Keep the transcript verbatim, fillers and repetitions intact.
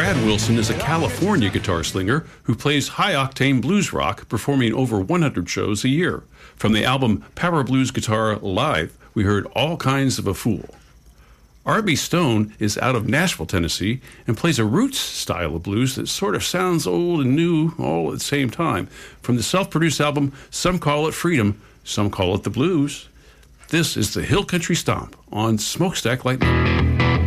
Brad Wilson is a California guitar slinger who plays high-octane blues rock, performing over one hundred shows a year. From the album Power Blues Guitar Live, we heard All Kinds of a Fool. R B Stone is out of Nashville, Tennessee, and plays a roots style of blues that sort of sounds old and new all at the same time. From the self-produced album, some call it Freedom, some call it the Blues. This is the Hill Country Stomp on Smokestack Lightning.